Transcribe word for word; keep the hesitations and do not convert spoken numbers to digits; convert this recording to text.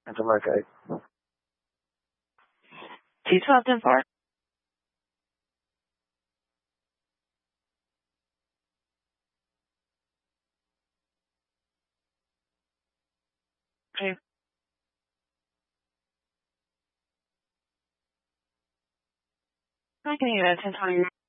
That's a mark eight. Two twelve ten four. Okay. I can hear that ten twenty.